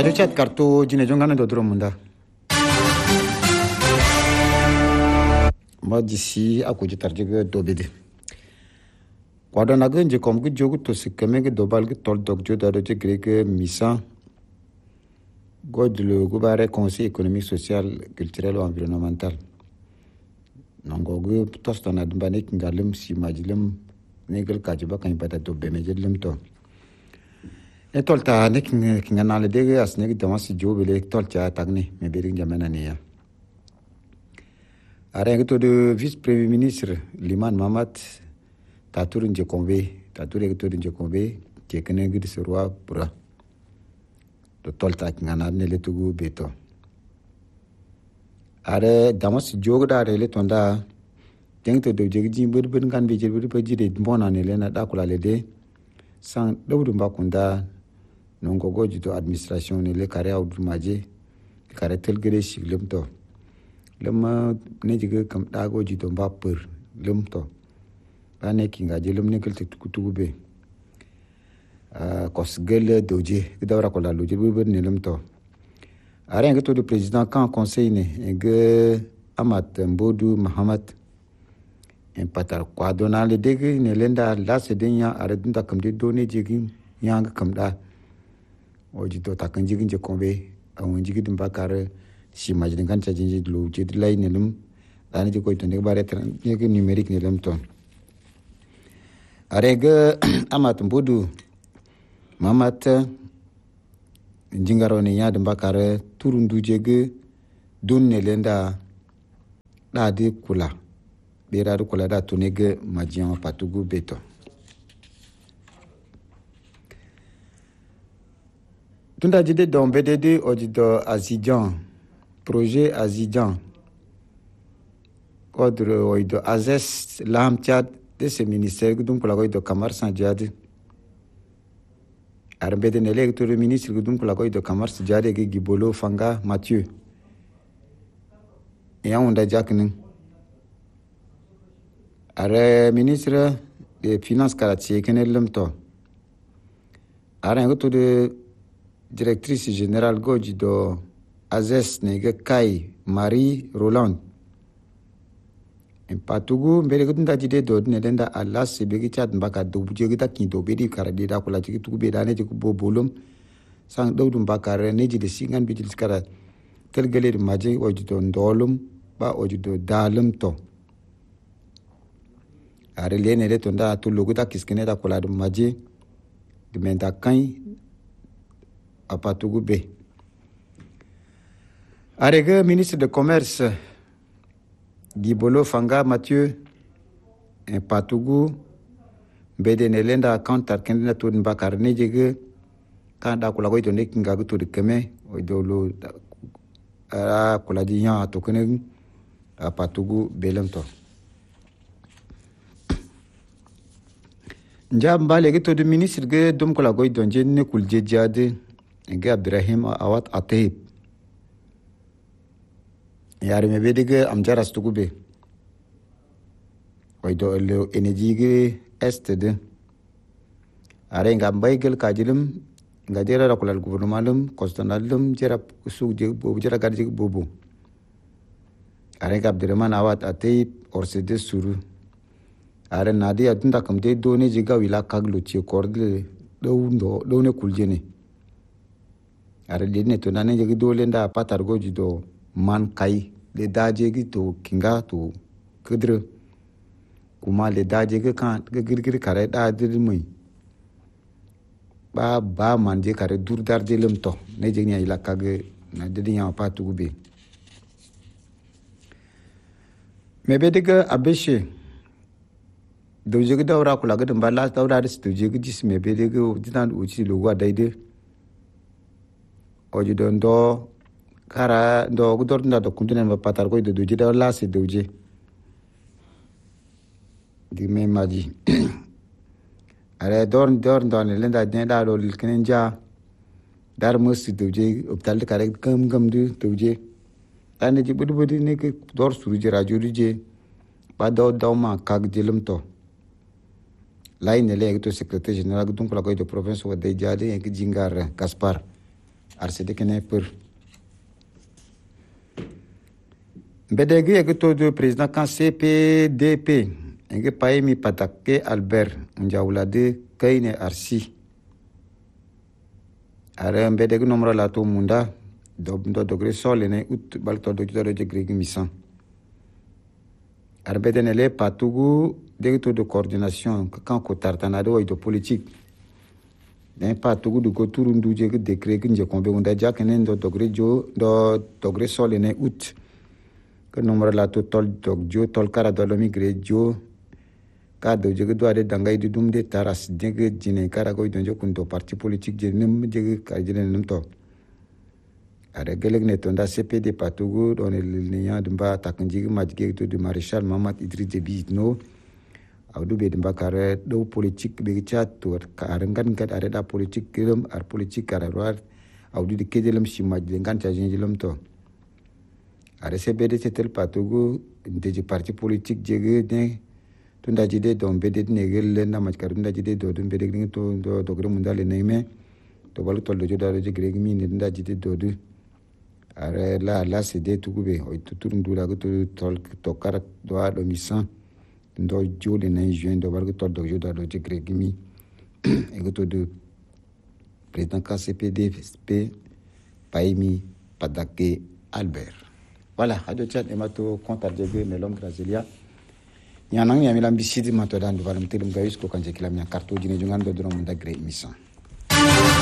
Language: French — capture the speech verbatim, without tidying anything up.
Radio chat kartu jine jongana do drum munda. Mo d'ici a ko jitarje go do bede. Kwado na gunje kom gu jogu to sikame ge dobal ge tol dog jo da do je grege misa. God le gubare conseil économique social culturel ou environnemental. Nango gu tosta na dumbane kingalum si majilum negel kajiba kan bada do be mejelum to. E tolta nek kingana le dege as nek damasi jobele tolta tagne me bering jamana ne ya. Are to de vice premier ministre Liman Mamat tatur nje konve tatur to nje konve ke kene gidi serwa pura. To tolta kingana ne le tugu beto. Are damasi jogda re le tonda tengto de jegi bur bur kan be jibur be jide mbona ne le na da kula le de sang dawdu mbakunda nongo goji to administration ne le kare awdu maje kare telgere shiglum to lema ne jige kam da goji to mbapur lum to bane kinga jelum ne kel tukutu be a kos gele doje dawra ko la loje be ne lum to are ngato de président kan conseil ne ge Amat Mbodu Mahamat en patar kwadona le dege ne lenda la sedenya are dunda kam de doni jigi nyanga kam da oji to takan jigi je kombe awon jigi dum bakare si majin kan cha jinji lu je lay ne lum dani je ko to ne bare tran ne ke numérique ne lum ton are ge Amat Mbodu Mamat jingaro ne nya dum bakare turundu jege don ne lenda da de kula bera du kula da tunege majian patugu beto tunda jide don B D D ojido Azidjan projet Azidjan cadre oido Azes lam chat de ce ministère gudum kula oido Kamar Sanjad arbe de nele to ministre gudum kula oido Kamar Sanjad ge Gibolo Fanga Mathieu ya onda jaknin are ministre des finances karatier kenelum to are ngoto de directrice générale goji do Azes nege Kai Marie Roland en patugu mbele gudunda jide do ne denda Allah se begi chat mbaka do buje gita kindo bedi karade da kula jiki tugu beda ne jiku bobolum sang dawdum bakare ne jide singan bijil skara telgele maje ojido ndolum ba ojido dalum to are lene le tonda to loguta kiskene da kula dum maje de menta kan apatugu be are ge ministre de commerce Gibolo Fanga Mathieu en patugu bede ne lenda counter kendina to bakar ne jege kan da kula goito ne kinga to de keme o do lo ara kula di nya to kene apatugu belemto njamba le to de ministre ge dum kula goy donje ne kulje jade ge Abdurrahim Awat Atehib yare me bedige am jaras tugube oy do le energy ge est de are nga baygel kajilum nga dera la kula gouvernementum constitutionnelum jera suje bobu jera gadji bobu are ga Abdurrahman Awat Atehib orcede suru are nadi adunda kam de doni jiga wila kaglo ci kordle do ndo do ne kuljene are de ne to nane jigi do lenda patar goji do man kai le daje gi to kinga to kudre kuma le daje gi kan girgir kare da dirmai ba ba man je kare dur dar de lem to ne jigi ila kage na de nya patu gube me be diga abeshe do jigi dawra kula gadin ba la dawra da stu jigi jisme be diga dinan uci lo wa daide oji don do kara do gudor nda do kundinen ba patar ko do doji da la se doji di me maji are dor dor don le nda ne da do kenen ja dar mus doji optal kare gam gam du doji ane ji budu budu ne ke dor suru jira juri je ba do do ma kag jelum to lain le to secrétaire général gudun ko la ko do province wa de jade en jingar Gaspar arsede kene per bedegi egto de président kan C P D P enge paimi patake Albert Njaulade kaine arsi are bedegi nomra la to munda do do dogre sole ne ut balto do do de gregi misan are bedenele patugu degto de coordination kan ko tartanado de politique den patugu du ko turundu je décret nje kombe unda jakene do dogre jo do dogre sole ne ut que nombre la to tol dog jo tol kara do lo migre jo ka do je do ade dangay di dum de taras de jine kara ko do jo kun do parti politique je nem je ka je nem to are geleg ne tonda C P D patugu don el niya dumba takanji majge to de maréchal Mamat Idriss Déby no awdu be dumba kare do politique be chat to kare ngan kat are da politique kelum ar politique kara roar awdu de kedelum si majge ngan ta jenjelum to are C P D setel patugu de parti politique jege ne tunda jide don bede ne gel na majkar tunda jide do dum bede ngi to do dogre mundale neime to balu toldo joda de greg mi ne tunda jide do du are la la cd tugube o tuturundu la to tol to karat do ado misan ndo jole na juin do balu toldo joda do de greg mi e to de président K C P D P Paimi Padake Albert. Voilà, radio chat et mato compte à djebe melom grazilia nyanang yamila mbisidi mato dan do valam telum gayus ko kanje kilam nya karto jine jungan do drum da gre mission.